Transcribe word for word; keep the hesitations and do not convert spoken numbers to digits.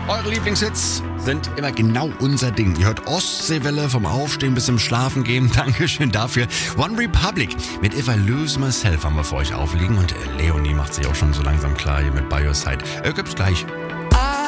Eure Lieblingshits sind immer genau unser Ding. Ihr hört Ostseewelle vom Aufstehen bis zum Schlafen gehen. Dankeschön dafür. One Republic mit If I Lose Myself haben wir für euch aufliegen. Und Leonie macht sich auch schon so langsam klar hier mit By Your Side. Äh, gibt's gleich.